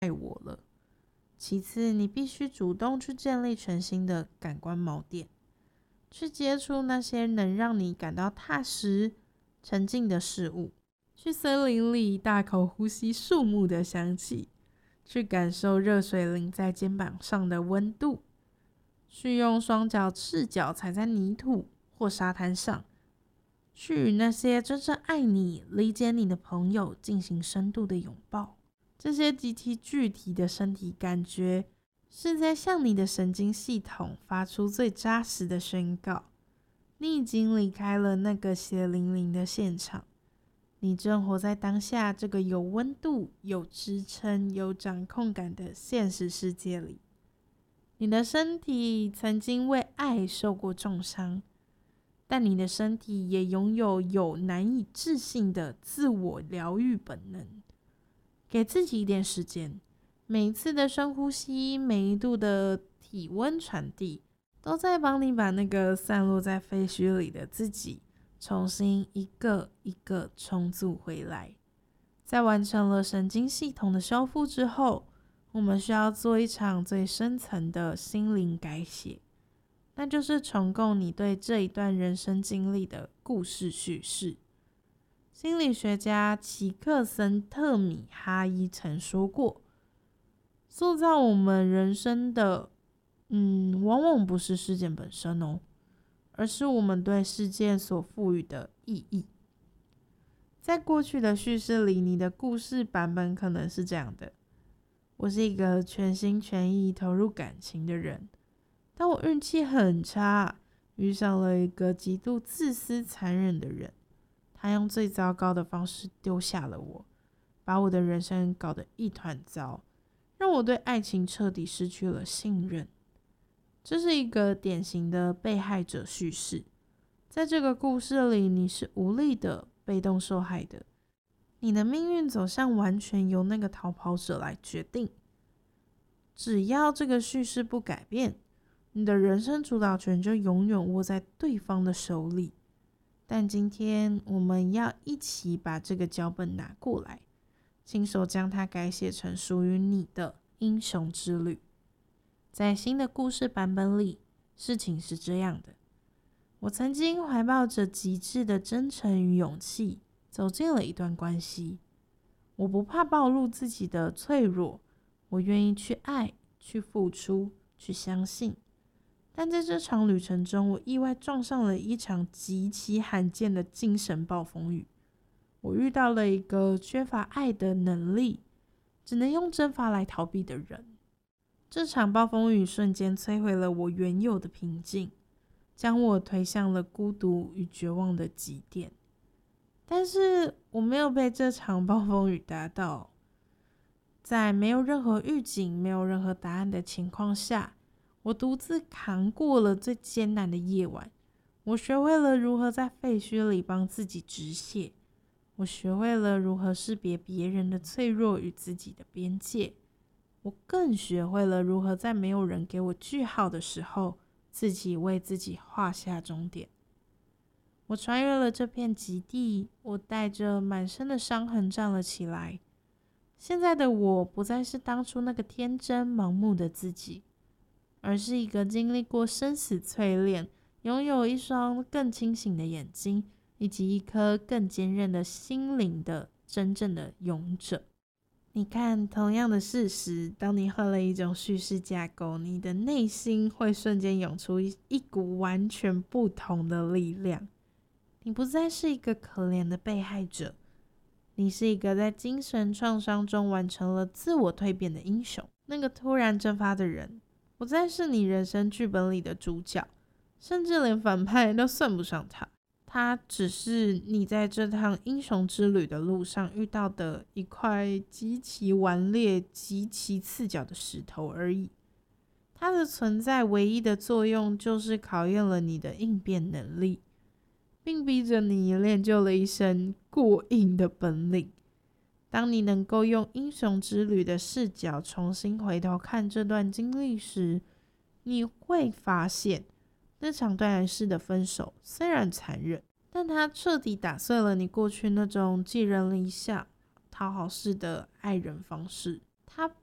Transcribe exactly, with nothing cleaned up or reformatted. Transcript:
爱我了。其次，你必须主动去建立全新的感官锚点，去接触那些能让你感到踏实、沉静的事物，去森林里大口呼吸树木的香气，去感受热水淋在肩膀上的温度，去用双脚赤脚踩在泥土或沙滩上，去与那些真正爱你、理解你的朋友进行深度的拥抱。这些极其具体的身体感觉是在向你的神经系统发出最扎实的宣告：你已经离开了那个血淋淋的现场，你正活在当下这个有温度、有支撑、有掌控感的现实世界里。你的身体曾经为爱受过重伤，但你的身体也拥有有难以置信的自我疗愈本能。给自己一点时间，每一次的深呼吸，每一度的体温传递，都在帮你把那个散落在废墟里的自己重新一个一个重组回来。在完成了神经系统的修复之后，我们需要做一场最深层的心灵改写，那就是重构你对这一段人生经历的故事叙事。心理学家奇克森特米哈伊曾说过，塑造我们人生的嗯，往往不是事件本身哦，而是我们对事件所赋予的意义。在过去的叙事里，你的故事版本可能是这样的：我是一个全心全意投入感情的人，但我运气很差，遇上了一个极度自私残忍的人。他用最糟糕的方式丢下了我，把我的人生搞得一团糟，让我对爱情彻底失去了信任。这是一个典型的被害者叙事。在这个故事里，你是无力的，被动受害的，你的命运走向完全由那个逃跑者来决定。只要这个叙事不改变，你的人生主导权就永远握在对方的手里。但今天我们要一起把这个脚本拿过来，亲手将它改写成属于你的英雄之旅。在新的故事版本里，事情是这样的：我曾经怀抱着极致的真诚与勇气，走进了一段关系。我不怕暴露自己的脆弱，我愿意去爱，去付出，去相信。但在这场旅程中，我意外撞上了一场极其罕见的精神暴风雨。我遇到了一个缺乏爱的能力，只能用蒸发来逃避的人。这场暴风雨瞬间摧毁了我原有的平静，将我推向了孤独与绝望的极点。但是我没有被这场暴风雨打倒，在没有任何预警、没有任何答案的情况下，我独自扛过了最艰难的夜晚。我学会了如何在废墟里帮自己止血，我学会了如何识别别人的脆弱与自己的边界，我更学会了如何在没有人给我句号的时候，自己为自己画下终点。我穿越了这片极地，我带着满身的伤痕站了起来。现在的我不再是当初那个天真盲目的自己，而是一个经历过生死淬炼，拥有一双更清醒的眼睛，以及一颗更坚韧的心灵的真正的勇者。你看，同样的事实，当你换了一种叙事架构，你的内心会瞬间涌出 一, 一股完全不同的力量。你不再是一个可怜的被害者，你是一个在精神创伤中完成了自我蜕变的英雄。那个突然蒸发的人不再是你人生剧本里的主角，甚至连反派都算不上他。他只是你在这趟英雄之旅的路上遇到的一块极其顽劣、极其刺脚的石头而已。它的存在唯一的作用就是考验了你的应变能力，并逼着你练就了一身过硬的本领。当你能够用英雄之旅的视角重新回头看这段经历时，你会发现那场断然式的分手虽然残忍，但它彻底打碎了你过去那种寄人篱下、讨好式的爱人方式。它